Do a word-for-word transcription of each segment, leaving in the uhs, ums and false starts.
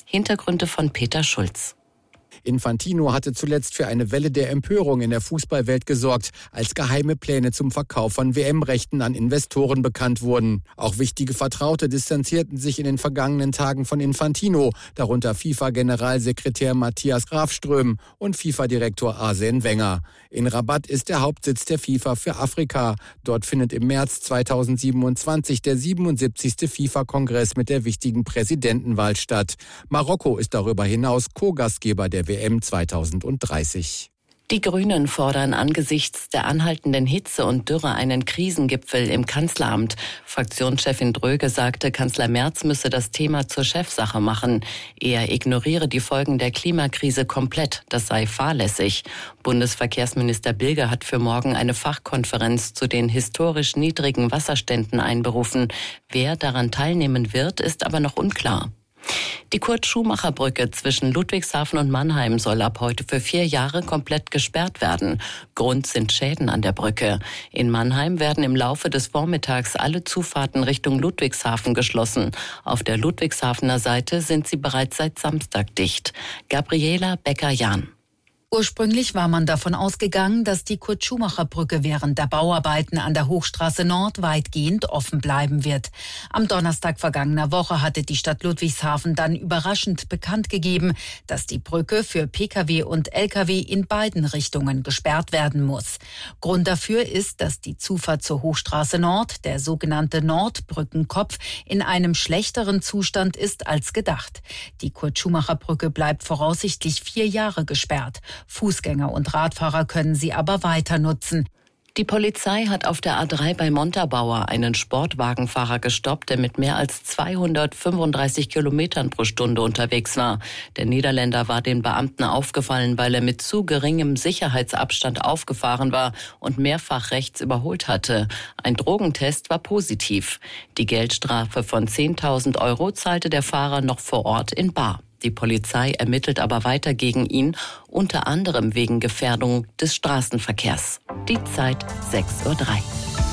Hintergründe von Peter Schulz. Infantino hatte zuletzt für eine Welle der Empörung in der Fußballwelt gesorgt, als geheime Pläne zum Verkauf von W M-Rechten an Investoren bekannt wurden. Auch wichtige Vertraute distanzierten sich in den vergangenen Tagen von Infantino, darunter FIFA-Generalsekretär Matthias Grafström und FIFA-Direktor Arsène Wenger. In Rabat ist der Hauptsitz der FIFA für Afrika. Dort findet im März zweitausendsiebenundzwanzig der siebenundsiebzigste FIFA-Kongress mit der wichtigen Präsidentenwahl statt. Marokko ist darüber hinaus Co-Gastgeber der W M zweitausenddreißig. Die Grünen fordern angesichts der anhaltenden Hitze und Dürre einen Krisengipfel im Kanzleramt. Fraktionschefin Dröge sagte, Kanzler Merz müsse das Thema zur Chefsache machen. Er ignoriere die Folgen der Klimakrise komplett. Das sei fahrlässig. Bundesverkehrsminister Bilger hat für morgen eine Fachkonferenz zu den historisch niedrigen Wasserständen einberufen. Wer daran teilnehmen wird, ist aber noch unklar. Die Kurt-Schumacher-Brücke zwischen Ludwigshafen und Mannheim soll ab heute für vier Jahre komplett gesperrt werden. Grund sind Schäden an der Brücke. In Mannheim werden im Laufe des Vormittags alle Zufahrten Richtung Ludwigshafen geschlossen. Auf der Ludwigshafener Seite sind sie bereits seit Samstag dicht. Gabriela Becker-Jahn. Ursprünglich war man davon ausgegangen, dass die Kurt-Schumacher-Brücke während der Bauarbeiten an der Hochstraße Nord weitgehend offen bleiben wird. Am Donnerstag vergangener Woche hatte die Stadt Ludwigshafen dann überraschend bekannt gegeben, dass die Brücke für Pkw und Lkw in beiden Richtungen gesperrt werden muss. Grund dafür ist, dass die Zufahrt zur Hochstraße Nord, der sogenannte Nordbrückenkopf, in einem schlechteren Zustand ist als gedacht. Die Kurt-Schumacher-Brücke bleibt voraussichtlich vier Jahre gesperrt. Fußgänger und Radfahrer können sie aber weiter nutzen. Die Polizei hat auf der A drei bei Montabaur einen Sportwagenfahrer gestoppt, der mit mehr als zweihundertfünfunddreißig Kilometern pro Stunde unterwegs war. Der Niederländer war den Beamten aufgefallen, weil er mit zu geringem Sicherheitsabstand aufgefahren war und mehrfach rechts überholt hatte. Ein Drogentest war positiv. Die Geldstrafe von zehntausend Euro zahlte der Fahrer noch vor Ort in bar. Die Polizei ermittelt aber weiter gegen ihn, unter anderem wegen Gefährdung des Straßenverkehrs. Die Zeit sechs Uhr drei.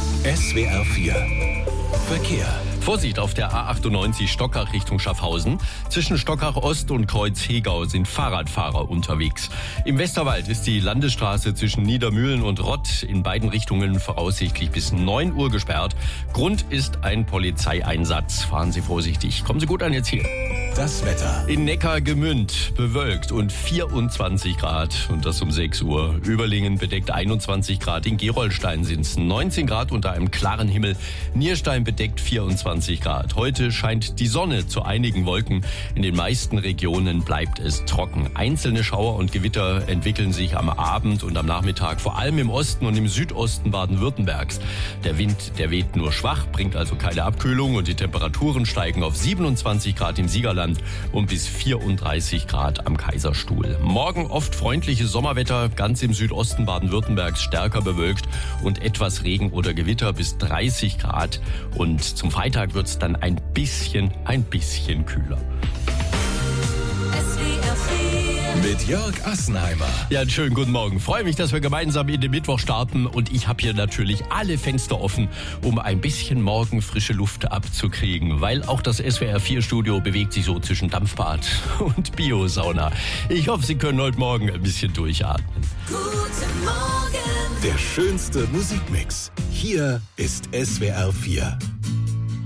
S W R vier Verkehr. Vorsicht auf der A achtundneunzig Stockach Richtung Schaffhausen. Zwischen Stockach Ost und Kreuz Hegau sind Fahrradfahrer unterwegs. Im Westerwald ist die Landesstraße zwischen Niedermühlen und Rott in beiden Richtungen voraussichtlich bis neun Uhr gesperrt. Grund ist ein Polizeieinsatz. Fahren Sie vorsichtig. Kommen Sie gut an jetzt hier. Das Wetter. In Neckargemünd bewölkt und vierundzwanzig Grad und das um sechs Uhr. Überlingen bedeckt einundzwanzig Grad. In Gerolstein sind es neunzehn Grad unter einem klaren Himmel. Nierstein bedeckt vierundzwanzig Grad. Heute scheint die Sonne zu einigen Wolken. In den meisten Regionen bleibt es trocken. Einzelne Schauer und Gewitter entwickeln sich am Abend und am Nachmittag, vor allem im Osten und im Südosten Baden-Württembergs. Der Wind, der weht nur schwach, bringt also keine Abkühlung und die Temperaturen steigen auf siebenundzwanzig Grad im Siegerland und bis vierunddreißig Grad am Kaiserstuhl. Morgen oft freundliches Sommerwetter, ganz im Südosten Baden-Württembergs stärker bewölkt und etwas Regen oder Gewitter bis dreißig Grad. Und zum Freitag wird es dann ein bisschen, ein bisschen kühler. Mit Jörg Assenheimer. Ja, einen schönen guten Morgen. Freue mich, dass wir gemeinsam in den Mittwoch starten. Und ich habe hier natürlich alle Fenster offen, um ein bisschen morgen frische Luft abzukriegen. Weil auch das S W R vier Studio bewegt sich so zwischen Dampfbad und Biosauna. Ich hoffe, Sie können heute Morgen ein bisschen durchatmen. Guten Morgen. Der schönste Musikmix. Hier ist S W R vier.